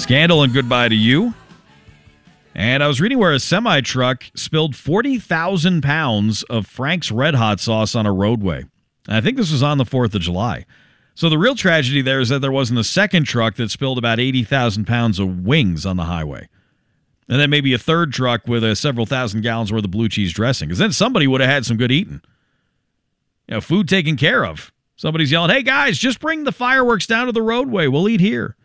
Scandal and goodbye to you. And I was reading where a semi-truck spilled 40,000 pounds of Frank's Red Hot sauce on a roadway. And I think this was on the 4th of July. So the real tragedy there is that there wasn't a second truck that spilled about 80,000 pounds of wings on the highway. And then maybe a third truck with several thousand gallons worth of blue cheese dressing. Because then somebody would have had some good eating. Food taken care of. Somebody's yelling, hey, guys, just bring the fireworks down to the roadway. We'll eat here.